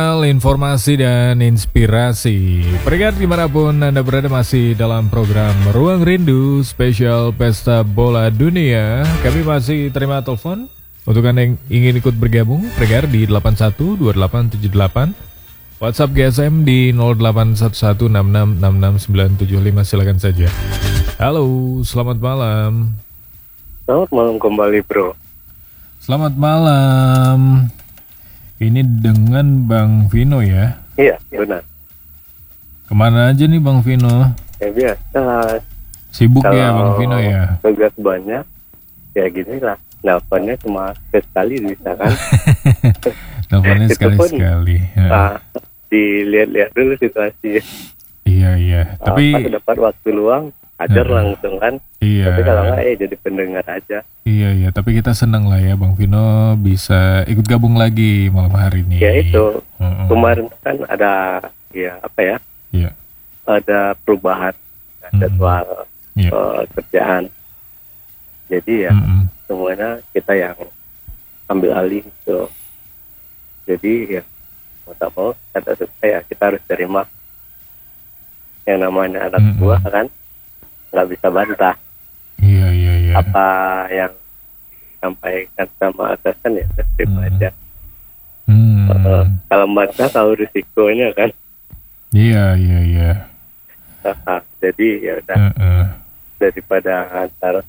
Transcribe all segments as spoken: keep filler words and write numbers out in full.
Informasi dan inspirasi. Pendengar dimanapun Anda berada, masih dalam program Ruang Rindu spesial Pesta Bola Dunia. Kami masih terima telepon untuk Anda yang ingin ikut bergabung. Pendengar di delapan satu dua delapan tujuh delapan, WhatsApp G S M di nol delapan satu satu enam enam enam enam sembilan tujuh lima. Silakan saja. Halo, selamat malam. Selamat malam kembali, bro. Selamat malam. Ini dengan Bang Vino ya? Iya, benar. Kemana aja nih Bang Vino? Ya biasa. Sibuk ya Bang Vino ya? Tugas banyak, ya gini lah. Nelfonnya cuma sekali bisa kan? Nelfonnya sekali-sekali. Nah, dilihat-lihat dulu situasi. Iya, iya. Tapi pas dapat waktu luang, hajar uh, langsung kan? Iya. Tapi kalau nggak, eh jadi pendengar aja. Iya, iya. Tapi kita senang lah ya Bang Vino bisa ikut gabung lagi malam hari ini. Ya itu. Uh-uh. Kemarin kan ada, ya apa ya? Iya. Ada perubahan jadwal uh-uh. uh, kerjaan. Jadi ya uh-uh. semuanya kita yang ambil alih itu. Jadi ya mau tak mau kata saya kita harus terima yang namanya anak uh-uh. buah kan, nggak bisa bantah. Iya, iya, iya. Apa yang disampaikan sama atasan ya terima hmm. aja. Hmm. Uh, kalau bantah tahu risikonya kan. Iya, iya, iya. Uh, jadi ya udah uh-uh. daripada antar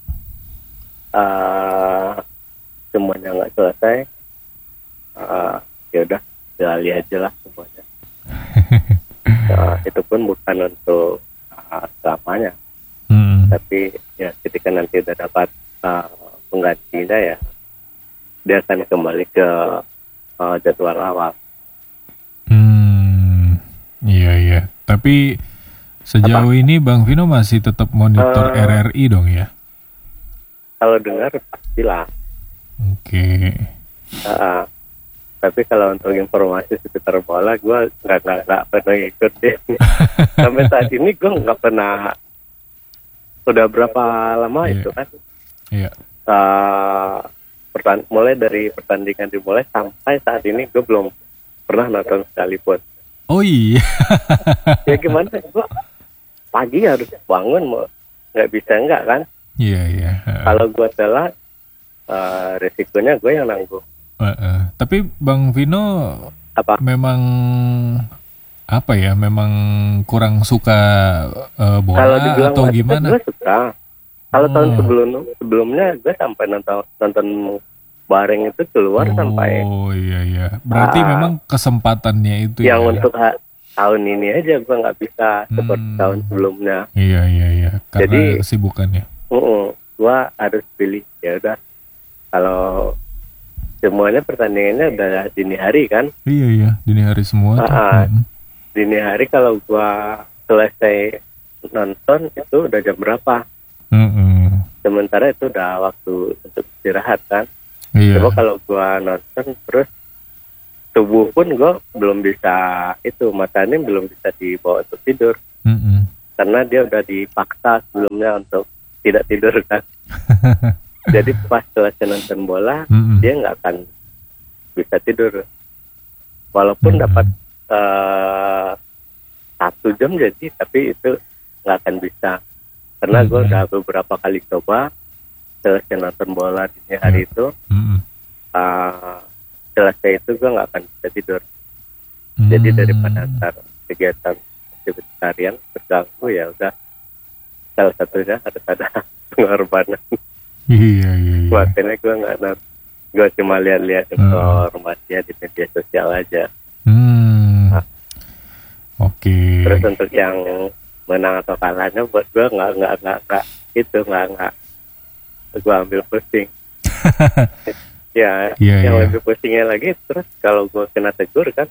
uh, semuanya nggak selesai, uh, ya udah jalani aja lah semuanya. uh, itu pun bukan untuk uh, selamanya. Hmm. Tapi ya ketika nanti udah dapat uh, penggantinya ya dia akan kembali ke uh, jadwal awal. Hmm, iya iya. Tapi sejauh Apa? ini Bang Vino masih tetap monitor uh, R R I dong ya? Kalau dengar pastilah. Oke. Okay. Uh, tapi kalau untuk informasi seputar bola, gue nggak nggak nggak pernah ikut deh. Sampai saat ini gue nggak pernah. Udah berapa lama yeah. itu kan? Iya. Yeah. Uh, pertan- mulai dari pertandingan dimulai sampai saat ini gue belum pernah nonton sekalipun. Oh iya. Ya gimana? Gue pagi harus bangun, mau nggak bisa nggak kan? Iya yeah, iya. Yeah. Uh. Kalau gue telat, uh, resikonya gue yang nanggung. Uh, uh. Tapi Bang Vino apa? Memang apa ya, memang kurang suka uh, bola atau gimana? Gue suka. Kalau oh. tahun sebelum sebelumnya gue sampai nonton nonton bareng itu keluar oh, sampai. Oh iya iya. Berarti uh, memang kesempatannya itu. Yang ya, untuk ha- tahun ini aja gue nggak bisa seperti hmm. tahun sebelumnya. Iya iya iya. Karena jadi kesibukannya. Uh-uh, gue harus pilih ya udah. Kalau semuanya pertandingannya udah dini hari kan? Iya iya, dini hari semua. Uh, hmm. Dini hari kalau gua selesai nonton itu udah jam berapa? Mm-mm. Sementara itu udah waktu untuk istirahat kan. Iya. Coba kalau gua nonton terus tubuh pun gua belum bisa itu matanya belum bisa dibawa untuk tidur. Mm-mm. Karena dia udah dipaksa sebelumnya untuk tidak tidur kan. Jadi pas selesai nonton bola Mm-mm. dia nggak akan bisa tidur. Walaupun Mm-mm. dapat Uh, satu jam jadi, tapi itu nggak akan bisa karena mm-hmm. gue udah beberapa kali coba selesai nonton bola di hari mm-hmm. itu mm-hmm. Uh, selesai itu gue nggak akan bisa tidur. Mm-hmm. Jadi daripada antar kegiatan aktivitas harian terganggu ya udah salah satunya harus ada pengorbanan. Iya iya. iya. Makanya gue nggak nonton, gue cuma lihat-lihat informasinya di media sosial aja. Hmm. Oke. Okay. Terus untuk yang menang atau kalahnya buat gue nggak nggak nggak nggak itu nggak nggak gue ambil pusing. ya, yeah, yang yeah. lebih pusingnya lagi terus kalau gue kena tegur kan,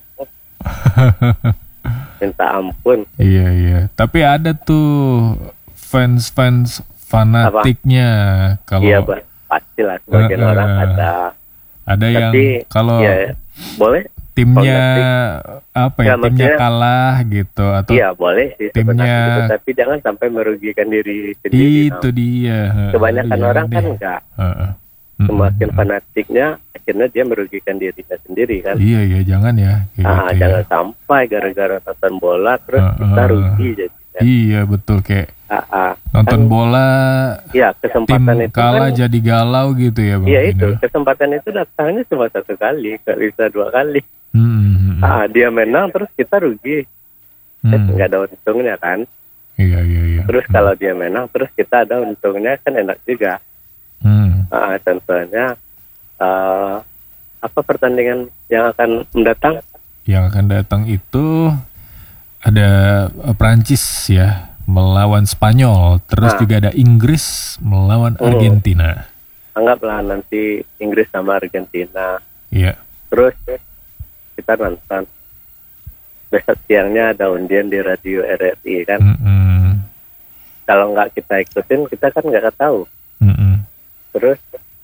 minta ampun. Iya iya. Tapi ada tuh fans-fans fanatiknya kalau. Iya pastilah sebagian uh, uh, orang ada. Ada yang kalau ya, boleh. Timnya apa ya, ya timnya kalah gitu atau iya boleh sih timnya gitu, tapi jangan sampai merugikan diri sendiri. Itu no. dia. Kebanyakan uh, orang deh. kan enggak. Uh, uh. semakin hmm. fanatiknya, akhirnya dia merugikan dirinya sendiri kan. Iya iya jangan ya. Nah, gitu jangan ya. Sampai gara-gara nonton bola terus uh, kita rugi uh, jadi. Kan? Iya betul kayak uh, uh, nonton kan, bola. Iya kesempatan tim itu kalah kan, jadi galau gitu ya bang. Iya itu kesempatan itu datangnya cuma satu kali, nggak bisa dua kali. Hmm. Ah dia menang terus kita rugi, hmm. nggak ada untungnya kan. Iya iya iya. Terus hmm. kalau dia menang terus kita ada untungnya kan enak juga. Hmm. Uh, contohnya uh, apa pertandingan yang akan mendatang? Yang akan datang itu ada uh, Prancis ya melawan Spanyol, terus nah. juga ada Inggris melawan hmm. Argentina. Anggaplah nanti Inggris sama Argentina. Iya. Terus kita nonton. Besok siangnya ada undian di radio R R I kan. Mm-hmm. Kalau nggak kita ikutin kita kan nggak tahu. Mm-hmm. Terus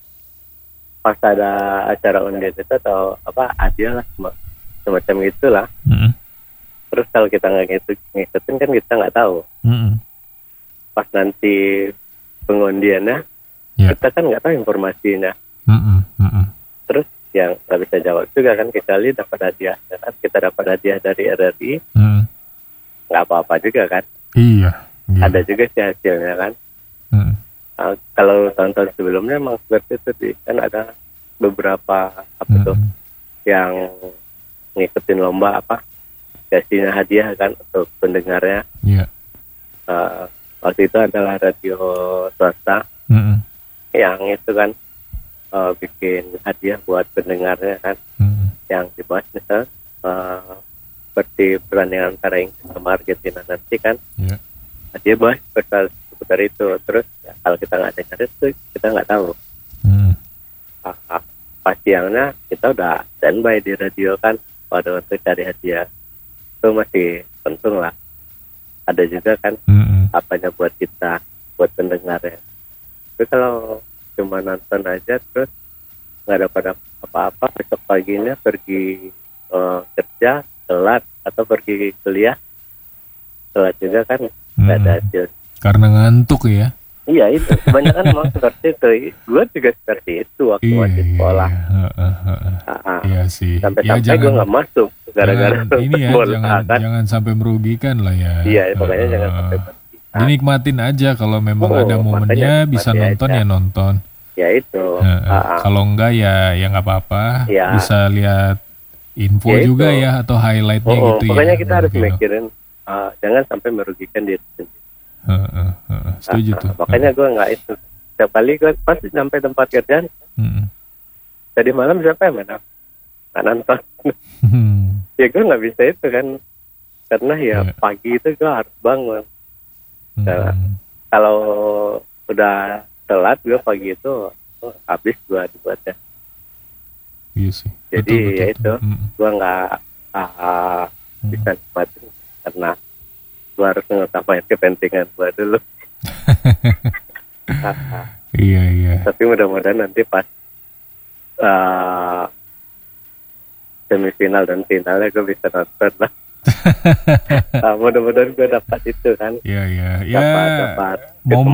pas ada acara undian itu atau apa hadiah lah semacam itulah. Mm-hmm. Terus kalau kita nggak ngikutin kan kita nggak tahu. Mm-hmm. Pas nanti pengundiannya yeah. kita kan nggak tahu informasinya. Mm-hmm. Mm-hmm. Terus yang nggak bisa jawab juga kan, kecuali dapat hadiah kan, kita dapat hadiah dari R R I mm. nggak apa-apa juga kan. Iya, iya. Ada juga sih hasilnya kan. Mm. Nah, kalau tahun-tahun sebelumnya emang seperti itu sih, kan ada beberapa apa mm. tuh yang ngikutin lomba apa kasihnya hadiah kan untuk pendengarnya. Iya. Uh, waktu itu adalah radio swasta mm. yang itu kan uh, bikin hadiah buat pendengarnya kan. Mm. Yang dibahas misal uh, seperti pertandingan antara Inggris sama Argentina nanti kan. Yeah. Dia bahas seputar, seputar itu. Terus ya, kalau kita nggak dengar itu kita nggak tahu. Mm. Uh, uh, pas siangnya kita udah standby di radio kan pada untuk cari hadiah. Itu masih penting lah. Ada juga kan mm-hmm. apanya buat kita, buat pendengarnya. Tapi kalau cuma nonton aja terus nggak dapat apa-apa, besok paginya pergi uh, kerja telat atau pergi kuliah telat juga kan nggak mm. ada hasil. Karena ngantuk ya. Iya itu, kebanyakan memang seperti itu. Gue juga seperti itu waktu iya, masih sekolah. Iya, uh, uh, uh. Uh-uh. Iya sih. Sampai-sampai ya, gue nggak masuk gara-gara jangan, ini ya, bola, jangan, kan? jangan sampai merugikan lah ya. Iya, pokoknya uh, jangan sampai merugikan. Dinikmatin aja kalau memang oh, ada momennya bisa nonton aja. ya nonton. Ya itu. Uh, uh. Uh-uh. Kalau enggak ya ya nggak apa-apa. Ya. Bisa lihat info ya juga itu. ya atau highlightnya oh, gitu pokoknya ya. Pokoknya kita harus gitu. mikirin uh, jangan sampai merugikan diri sendiri. Uh, uh, uh, setuju uh, tuh. Makanya uh. gue nggak itu. Setiap kali gue pasti sampai tempat kerjaan. Hmm. Tadi malam siapa yang menang? Nggak nonton. Hmm. Ya gue nggak bisa itu kan, karena ya yeah. pagi itu gue harus bangun. Hmm. Nah, kalau udah telat gue pagi itu oh, habis gue dibuatnya. Iya sih. Jadi betul, betul. ya itu hmm. gue nggak uh, hmm. bisa nikmatin karena gue harus ngutamain kepentingan gue dulu. Iya iya. Tapi mudah-mudahan nanti pas uh, semifinal dan finalnya gue bisa nonton lah. Nah, mudah-mudahan gue dapat itu kan. Iya iya. Dapat, ya, dapat momen